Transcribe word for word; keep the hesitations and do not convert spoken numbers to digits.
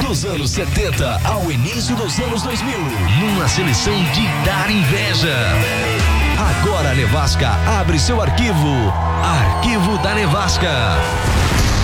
Dos anos setenta ao início dos anos dois mil, numa seleção de dar inveja. Agora a Nevasca abre seu arquivo. Arquivo da Nevasca.